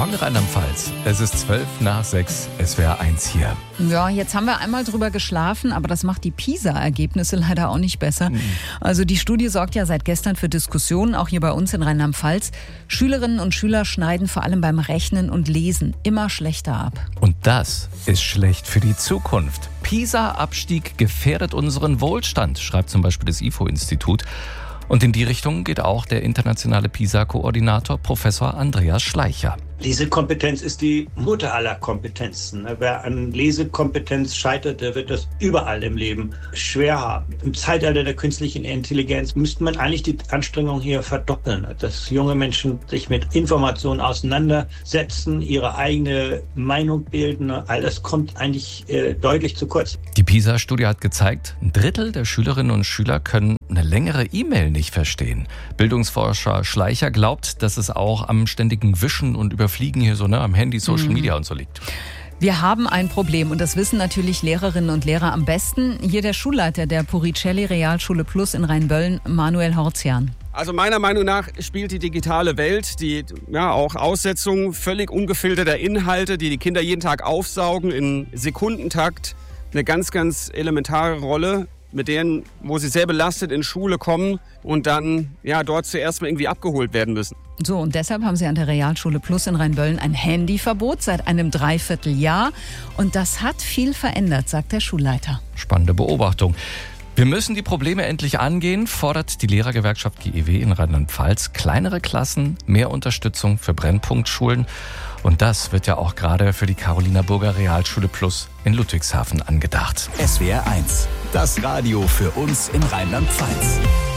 Morgen Rheinland-Pfalz. Es ist 6:12, SWR 1 hier. Ja, jetzt haben wir einmal drüber geschlafen, aber das macht die PISA-Ergebnisse leider auch nicht besser. Also die Studie sorgt ja seit gestern für Diskussionen, auch hier bei uns in Rheinland-Pfalz. Schülerinnen und Schüler schneiden vor allem beim Rechnen und Lesen immer schlechter ab. Und das ist schlecht für die Zukunft. PISA-Abstieg gefährdet unseren Wohlstand, schreibt zum Beispiel das IFO-Institut. Und in die Richtung geht auch der internationale PISA-Koordinator Professor Andreas Schleicher. Lesekompetenz ist die Mutter aller Kompetenzen. Wer an Lesekompetenz scheitert, der wird das überall im Leben schwer haben. Im Zeitalter der künstlichen Intelligenz müsste man eigentlich die Anstrengung hier verdoppeln, dass junge Menschen sich mit Informationen auseinandersetzen, ihre eigene Meinung bilden. All das kommt eigentlich deutlich zu kurz. Die PISA-Studie hat gezeigt, 1/3 der Schülerinnen und Schüler können eine längere E-Mail nicht verstehen. Bildungsforscher Schleicher glaubt, dass es auch am ständigen Wischen und Überfliegen hier so am Handy, Social Media und so liegt. Wir haben ein Problem und das wissen natürlich Lehrerinnen und Lehrer am besten. Hier der Schulleiter der Puricelli Realschule Plus in Rheinböllen, Manuel Horzian. Also meiner Meinung nach spielt die digitale Welt, die auch Aussetzung völlig ungefilterter Inhalte, die Kinder jeden Tag aufsaugen in Sekundentakt, eine ganz, ganz elementare Rolle, mit denen, wo sie sehr belastet in Schule kommen und dann dort zuerst mal irgendwie abgeholt werden müssen. So, und deshalb haben sie an der Realschule Plus in Rheinböllen ein Handyverbot seit einem Dreivierteljahr. Und das hat viel verändert, sagt der Schulleiter. Spannende Beobachtung. Wir müssen die Probleme endlich angehen, fordert die Lehrergewerkschaft GEW in Rheinland-Pfalz. Kleinere Klassen, mehr Unterstützung für Brennpunktschulen. Und das wird ja auch gerade für die Carolina-Burger Realschule Plus in Ludwigshafen angedacht. SWR 1, das Radio für uns in Rheinland-Pfalz.